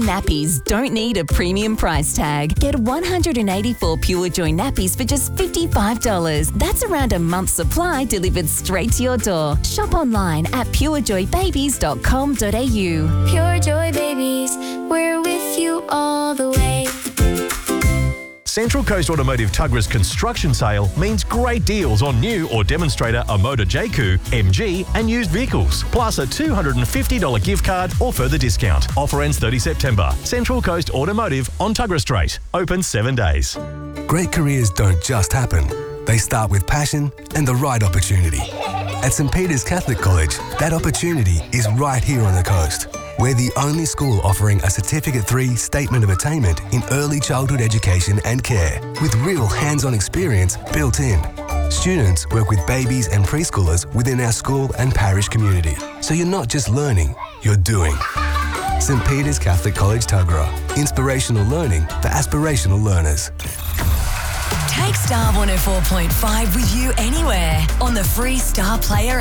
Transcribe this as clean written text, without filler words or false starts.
nappies don't need a premium price tag. Get 184 Pure Joy nappies for just $55. That's around a month's supply delivered straight to your door. Shop online at purejoybabies.com.au. Pure Joy Babies, we're with you all the way. Central Coast Automotive Tuggerah's construction sale means great deals on new or demonstrator Omoda Jayco, MG and used vehicles, plus a $250 gift card or further discount. Offer ends 30 September. Central Coast Automotive on Tuggerah Street. Open 7 days. Great careers don't just happen. They start with passion and the right opportunity. At St Peter's Catholic College, that opportunity is right here on the coast. We're the only school offering a Certificate 3 Statement of Attainment in early childhood education and care, with real hands-on experience built in. Students work with babies and preschoolers within our school and parish community. So you're not just learning, you're doing. St Peter's Catholic College Tuggerah. Inspirational learning for aspirational learners. Take Star 104.5 with you anywhere on the free Star Player